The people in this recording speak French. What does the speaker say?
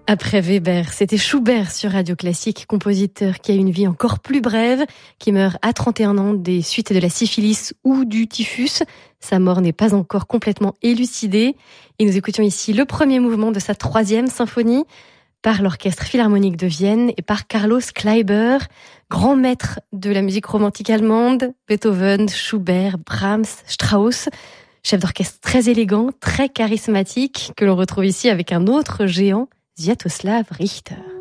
Après Weber, c'était Schubert sur Radio Classique, compositeur qui a une vie encore plus brève, qui meurt à 31 ans des suites de la syphilis ou du typhus. Sa mort n'est pas encore complètement élucidée. Et nous écoutions ici le premier mouvement de sa 3e symphonie par l'Orchestre Philharmonique de Vienne et par Carlos Kleiber, grand maître de la musique romantique allemande, Beethoven, Schubert, Brahms, Strauss. Chef d'orchestre très élégant, très charismatique, que l'on retrouve ici avec un autre géant, Sviatoslav Richter.